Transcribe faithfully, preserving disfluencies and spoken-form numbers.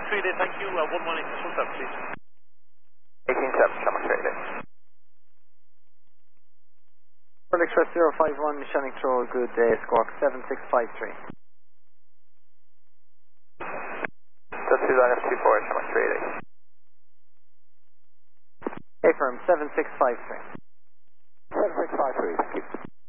three day, thank you. Uh, one one eight six one seven, please. eighteen seven, Shamrock three day. Ford Express zero five one, Mechanic Troll, good day, squawk seven six five three. Just Suzanne F two four, Shamrock three day. A firm, seven six five three. seven six five three, thank you.